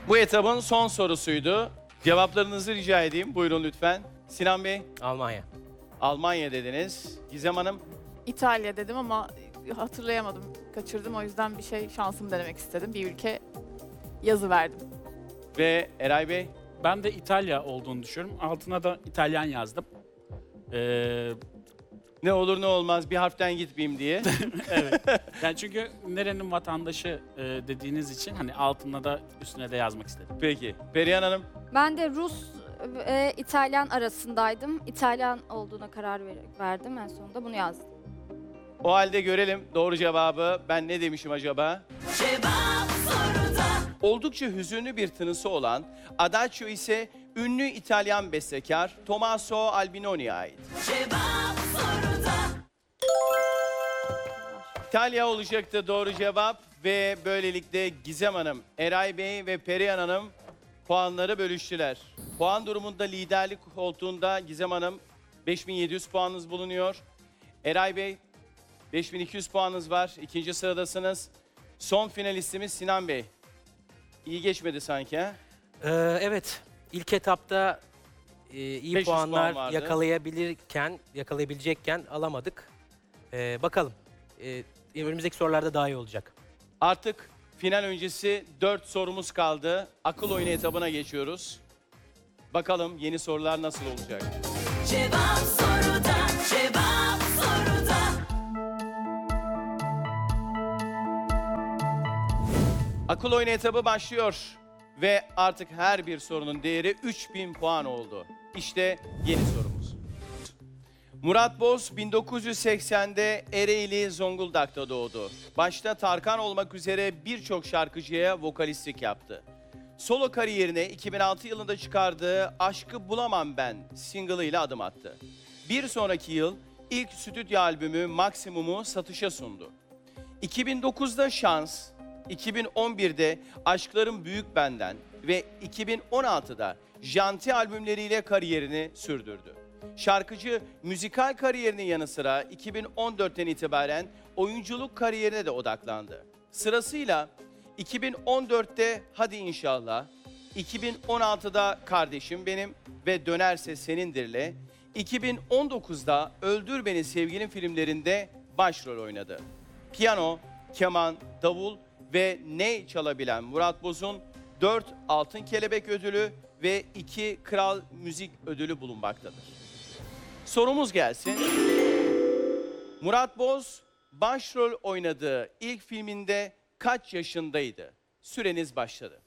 Bu etabın son sorusuydu. Cevaplarınızı rica edeyim. Buyurun lütfen. Sinan Bey, Almanya. Almanya dediniz. Gizem Hanım, İtalya dedim ama hatırlayamadım. Kaçırdım, o yüzden bir şey şansımı denemek istedim. Bir ülke yazı verdim. ve Eray Bey. Ben de İtalya olduğunu düşünüyorum. Altına da İtalyan yazdım. Ne olur ne olmaz bir harften gitmeyeyim diye. Evet. Yani çünkü nerenin vatandaşı dediğiniz için hani altına da üstüne de yazmak istedim. Peki. Perihan Hanım, Ben de Rus ve İtalyan arasındaydım. İtalyan olduğuna karar verdim. En sonunda bunu yazdım. o halde görelim doğru cevabı. Ben ne demişim acaba? Oldukça hüzünlü bir tınısı olan Adagio ise ünlü İtalyan bestekar Tommaso Albinoni'ye ait. İtalya olacaktı doğru cevap ve böylelikle Gizem Hanım, Eray Bey ve Perihan Hanım puanları bölüştüler. Puan durumunda liderlik koltuğunda Gizem Hanım 5700 puanınız bulunuyor. Eray Bey 5200 puanınız var. İkinci sıradasınız. Son finalistimiz Sinan Bey. İyi geçmedi sanki ha? Evet, ilk etapta iyi 500 puan puanlar vardı. yakalayabilecekken alamadık. Bakalım, önümüzdeki sorularda daha iyi olacak. Artık final öncesi 4 sorumuz kaldı. Akıl oyunu etabına geçiyoruz. Bakalım yeni sorular nasıl olacak? Cevap soruda, cevap soruda. Akıl oyunu etabı başlıyor. Ve artık her bir sorunun değeri 3000 puan oldu. İşte yeni sorumuz. Murat Boz 1980'de Ereğli, Zonguldak'ta doğdu. Başta Tarkan olmak üzere birçok şarkıcıya vokalistlik yaptı. Solo kariyerine 2006 yılında çıkardığı Aşkı Bulamam Ben single ile adım attı. Bir sonraki yıl ilk stüdyo albümü Maksimum'u satışa sundu. 2009'da Şans, 2011'de Aşklarım Büyük Benden ve 2016'da Janti albümleriyle kariyerini sürdürdü. Şarkıcı müzikal kariyerinin yanı sıra 2014'ten itibaren oyunculuk kariyerine de odaklandı. Sırasıyla 2014'te Hadi İnşallah, 2016'da Kardeşim Benim ve Dönerse Senindir'le, 2019'da Öldür Beni Sevgilim filmlerinde başrol oynadı. Piyano, keman, davul ve ney çalabilen Murat Boz'un 4 Altın Kelebek Ödülü ve 2 Kral Müzik Ödülü bulunmaktadır. Sorumuz gelsin. Murat Boz başrol oynadığı ilk filminde kaç yaşındaydı? Süreniz başladı.